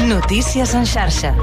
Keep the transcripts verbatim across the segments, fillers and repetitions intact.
Notícies en xarxa.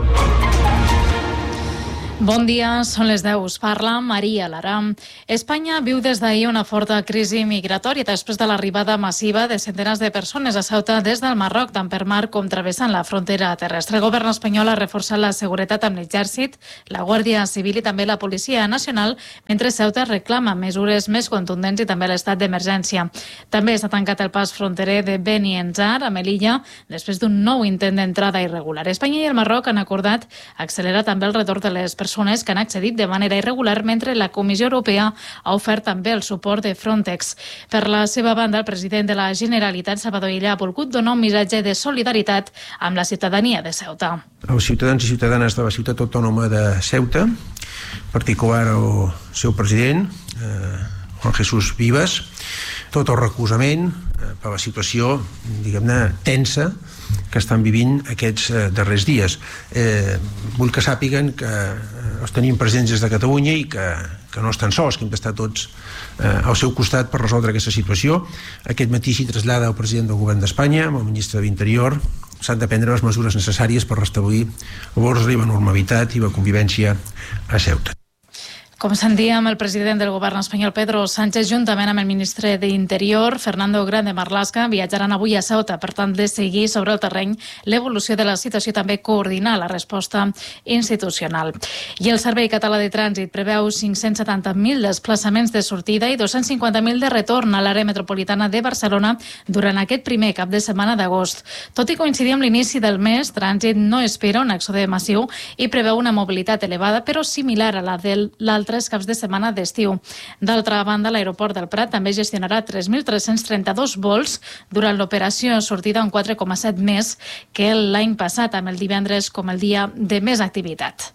Bon dia, són les deu. Us parla Maria Lara. Espanya viu des d'ahir una forta crisi migratòria després de l'arribada massiva de centenars de persones a Ceuta des del Marroc, tant per mar com travessant la frontera terrestre. El govern espanyol ha reforçat la seguretat amb l'exèrcit, la Guàrdia Civil i també la Policia Nacional, mentre Ceuta reclama mesures més contundents i també l'estat d'emergència. També s'ha tancat el pas fronterer de Beni Enzar a Melilla després d'un nou intent d'entrada irregular. Espanya i el Marroc han acordat accelerar també el retorn de les persones persones que han accedit de manera irregular, mentre la Comissió Europea ha ofert també el suport de Frontex. Per la seva banda, el president de la Generalitat, Salvador Illa, ha volgut donar un missatge de solidaritat amb la ciutadania de Ceuta. Els ciutadans i ciutadanes de la ciutat autònoma de Ceuta, en particular el seu president, eh, Juan Jesús Vives, tot el recolzament eh, per la situació, diguem-ne, tensa que estan vivint aquests eh, darrers dies. Eh, vull que sàpiguen que eh, els tenim presents des de Catalunya i que, que no estan sols, que hem d'estar tots eh, al seu costat per resoldre aquesta situació. Aquest matí s'hi trasllada el president del govern d'Espanya, amb el ministre de l'Interior. S'han de prendre les mesures necessàries per restablir l'ordre i la normalitat i la convivència a Ceuta. Com sentíem, el president del govern espanyol, Pedro Sánchez, juntament amb el ministre d'Interior, Fernando Grande Marlaska, viatjaran avui a Ceuta, per tant, de seguir sobre el terreny l'evolució de la situació i també coordinar la resposta institucional. I el Servei Català de Trànsit preveu cinc-cents setanta mil desplaçaments de sortida i dos-cents cinquanta mil de retorn a l'àrea metropolitana de Barcelona durant aquest primer cap de setmana d'agost. Tot i coincidir amb l'inici del mes, Trànsit no espera un èxode massiu i preveu una mobilitat elevada, però similar a la de l'altre tres caps de setmana d'estiu. D'altra banda, l'aeroport del Prat també gestionarà tres mil tres-cents trenta-dos vols durant l'operació sortida, un quatre coma set més que l'any passat, amb el divendres com el dia de més activitat.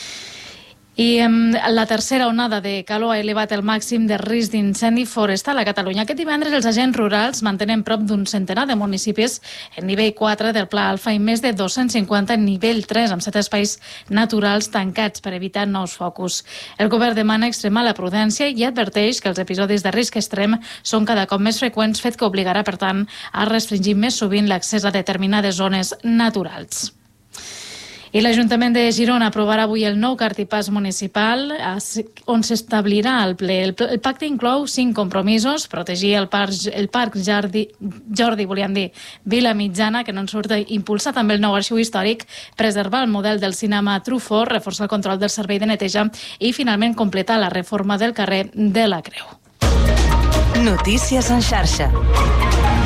I la tercera onada de calor ha elevat el màxim de risc d'incendi forestal a Catalunya. Aquest divendres els agents rurals mantenen prop d'un centenar de municipis en nivell quatre del Pla Alfa i més de dos-cents cinquanta en nivell tres, amb set espais naturals tancats per evitar nous focus. El govern demana extremar la prudència i adverteix que els episodis de risc extrem són cada cop més freqüents, fet que obligarà, per tant, a restringir més sovint l'accés a determinades zones naturals. I l'Ajuntament de Girona aprovarà avui el nou cartipàs municipal on s'establirà el ple. El pacte inclou cinc compromisos: protegir el parc, el parc Jordi, Jordi, volíem dir, Vila Mitjana, que no en surt, impulsar també el nou arxiu històric, preservar el model del cinema Truffaut, reforçar el control del servei de neteja i, finalment, completar la reforma del carrer de la Creu. Notícies en xarxa.